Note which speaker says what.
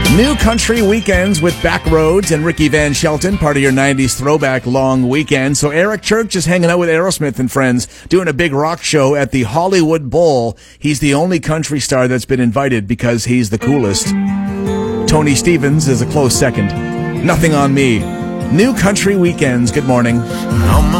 Speaker 1: New Country Weekends with Backroads and Ricky Van Shelton, part of your 90s throwback long weekend. So Eric Church is hanging out with Aerosmith and friends, doing a big rock show at the Hollywood Bowl. He's the only country star that's been invited because he's the coolest. Tony Stevens is a close second. Nothing on Me. New Country Weekends. Good morning.